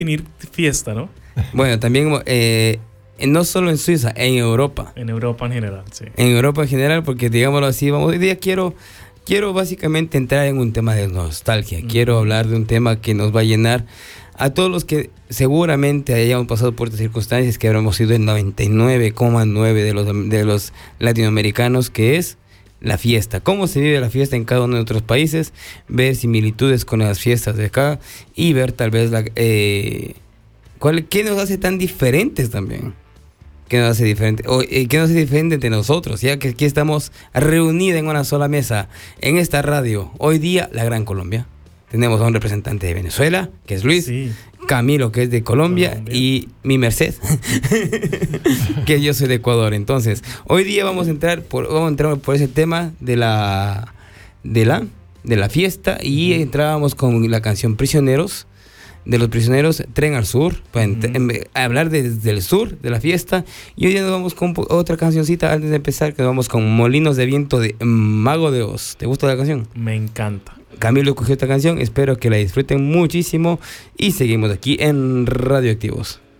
definir fiesta, ¿no? Bueno, también no solo en Suiza, en Europa. En Europa en general, sí. En Europa en general, porque digámoslo así, hoy día quiero básicamente entrar en un tema de nostalgia. Quiero hablar de un tema que nos va a llenar a todos los que seguramente hayamos pasado por estas circunstancias, que habremos sido el 99,9% de los latinoamericanos, que es la fiesta. Cómo se vive la fiesta en cada uno de otros países, ver similitudes con las fiestas de acá y ver tal vez qué nos hace tan diferentes también. ¿Qué nos hace diferente? ¿Qué nos hace diferente de nosotros? Ya que aquí estamos reunidos en una sola mesa, en esta radio. Hoy día, la Gran Colombia. Tenemos a un representante de Venezuela, que es Luis. Sí. Camilo, que es de Colombia. Y mi Merced, que yo soy de Ecuador. Entonces, hoy día vamos a entrar por ese tema de la fiesta. Y entrábamos con la canción Prisioneros, de los Prisioneros, Tren al Sur, para hablar desde el sur de la fiesta. Y hoy ya nos vamos con otra cancioncita antes de empezar, que nos vamos con Molinos de Viento de Mago de Oz. ¿Te gusta la canción? Me encanta. Camilo escogió esta canción, espero que la disfruten muchísimo y seguimos aquí en Radioactivos.